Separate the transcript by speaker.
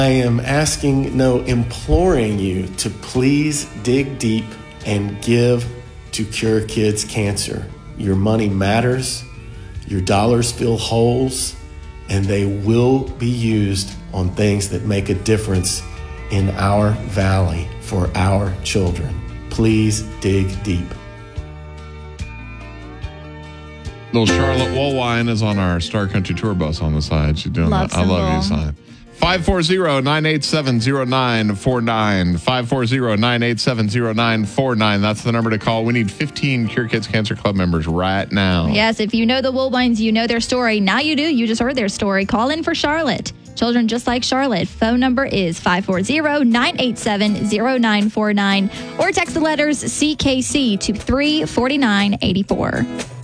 Speaker 1: I am imploring you to please dig deep and give to Cure Kids Cancer. Your money matters, your dollars fill holes, and they will be used on things that make a difference in our valley for our children. Please dig deep.
Speaker 2: Little Charlotte Woolwine is on our Star Country Tour bus on the side. She's doing that. I love you sign. 540-987-0949. 540-987-0949. That's the number to call. We need 15 Cure Kids Cancer Club members right now.
Speaker 3: Yes, if you know the Woolbines, you know their story. Now you do. You just heard their story. Call in for Charlotte. Children just like Charlotte. Phone number is 540-987-0949 or text the letters CKC to 34984.